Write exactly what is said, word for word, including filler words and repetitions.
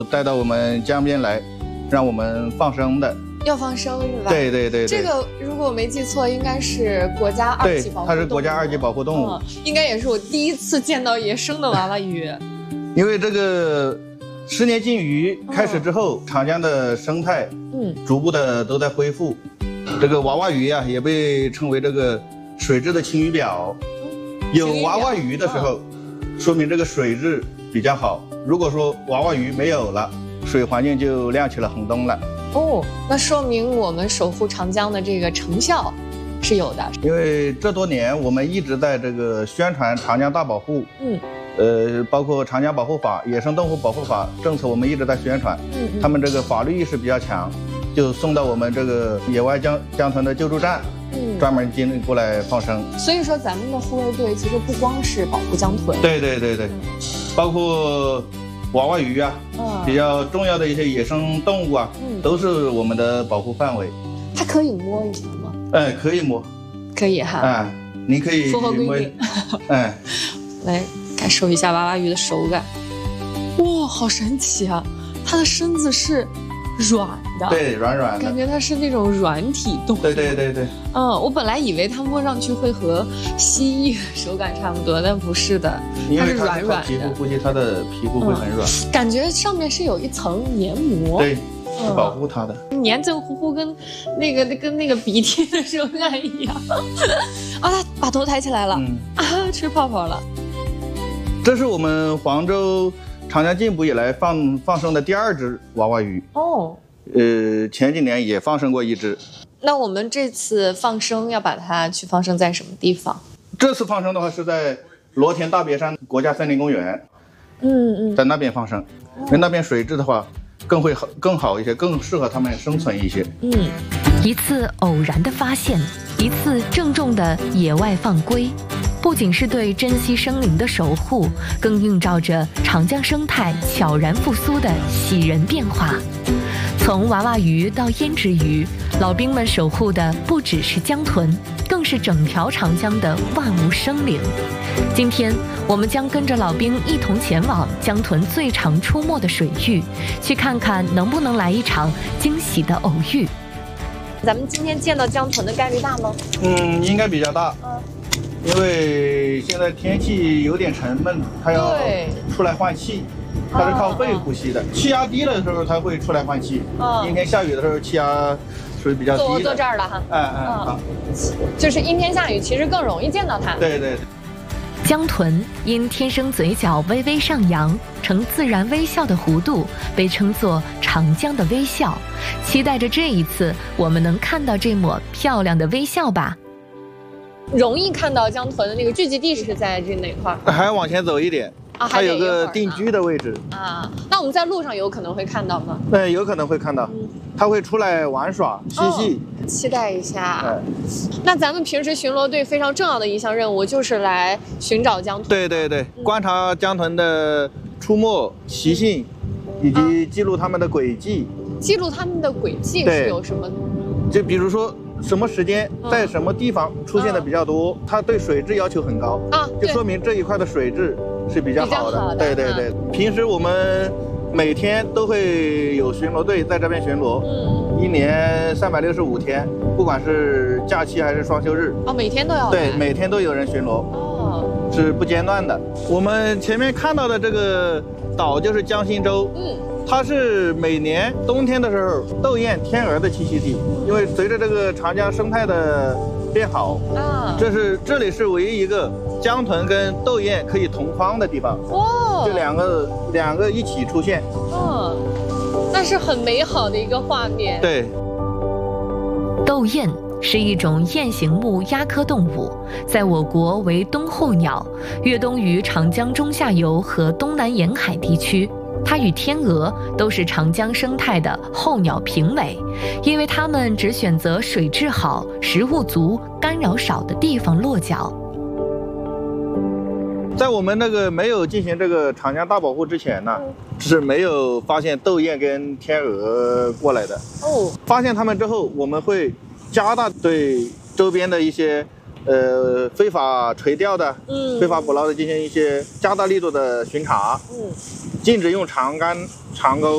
带到我们江边来，让我们放生的。 要放生是吧？ 对对 对, 对。 这个如果我没记错，应该是国家二级保护动物。 对，它是国家二级保护动物、 嗯。应该也是我第一次见到野生的娃娃鱼。 因为这个十年禁渔开始之后，嗯、长江的生态嗯逐步的都在恢复。这个娃娃鱼啊，也被称为这个水质的晴雨表。嗯、有娃娃鱼的时候，嗯、说明这个水质比较好。如果说娃娃鱼没有了，水环境就亮起了红灯了。 哦，那说明我们守护长江的这个成效是有的。 因为这多年我们一直在这个宣传长江大保护，嗯，呃，包括长江保护法、野生动物保护法政策，我们一直在宣传。嗯, 嗯，他们这个法律意识比较强，就送到我们这个野外江江豚的救助站，嗯，专门进过来放生。 所以说，咱们的护卫队其实不光是保护江豚， 对对对对，嗯、包括。娃娃鱼啊，嗯、比较重要的一些野生动物啊，嗯、都是我们的保护范围。 它可以摸一下吗？ 哎，可以摸， 可以哈。 哎，你可以符合规定。 哎， 来感受一下娃娃鱼的手感。哇，好神奇啊！它的身子是软的， 对，软软的， 感觉它是那种软体动物。 对对对对。 嗯，我本来以为它摸上去会和蜥蜴手感差不多，但不是的，它是软软的。 皮肤呼吸，它的皮肤会很软， 嗯、感觉上面是有一层黏膜， 对，是保护它的。 嗯、黏黏糊糊，跟那个跟那个鼻涕的手感一样。啊，它把头抬起来了，嗯、啊，吃泡泡了。 这是我们黄州长江禁捕以来放放生的第二只娃娃鱼哦。呃，前几年也放生过一只。 那我们这次放生要把它去放生在什么地方？ 这次放生的话是在罗田大别山国家森林公园，嗯嗯，在那边放生，因为那边水质的话更会好更好一些，更适合它们生存一些。 嗯，一次偶然的发现，一次郑重的野外放归，不仅是对珍稀生灵的守护，更映照着长江生态悄然复苏的喜人变化。从娃娃鱼到胭脂鱼，老兵们守护的不只是江豚，更是整条长江的万物生灵。今天，我们将跟着老兵一同前往江豚最常出没的水域，去看看能不能来一场惊喜的偶遇。 咱们今天见到江豚的概率大吗？ 嗯，应该比较大。嗯，因为现在天气有点沉闷，它要出来换气。它是靠肺呼吸的，气压低的时候它会出来换气。嗯，阴天下雨的时候气压属于比较低的。 坐坐这儿了哈。 哎哎好， 就是阴天下雨，其实更容易见到它。 对对对。 江豚因天生嘴角微微上扬，呈自然微笑的弧度，被称作长江的微笑。期待着这一次我们能看到这抹漂亮的微笑吧。 容易看到江豚的那个聚集地是在这哪块？ 还要往前走一点。啊，它有个定居的位置啊。那我们在路上有可能会看到吗？ 对，有可能会看到，嗯、它会出来玩耍嬉戏。 哦、期待一下。嗯、那咱们平时巡逻队非常重要的一项任务就是来寻找江豚。 对对对，嗯、观察江豚的出没习性，以及记录它们的轨迹。 记录它们的轨迹是有什么？ 就比如说。什么时间在什么地方出现的比较多，嗯、它对水质要求很高啊，就说明这一块的水质是比较好的。 好的对对对，嗯、平时我们每天都会有巡逻队在这边巡逻，嗯，一年三百六十五天，不管是假期还是双休日， 哦，每天都要。 对，每天都有人巡逻，哦，是不间断的。我们前面看到的这个岛就是江心洲，嗯。它是每年冬天的时候窦燕、天鹅的栖息地，因为随着这个长江生态的变好啊，这是这里是唯一一个江豚跟窦燕可以同框的地方哦，这两个两个一起出现， 嗯，那是很美好的一个画面。 对， 窦燕是一种雁形目鸦科动物，在我国为冬候鸟，越冬于长江中下游和东南沿海地区。它与天鹅都是长江生态的候鸟评委，因为它们只选择水质好、食物足、干扰少的地方落脚。 在我们那个没有进行这个长江大保护之前呢，是没有发现窦燕跟天鹅过来的。哦，发现它们之后，我们会加大对周边的一些呃非法垂钓的、嗯、非法捕捞的进行一些加大力度的巡查，嗯，禁止用长竿、长钩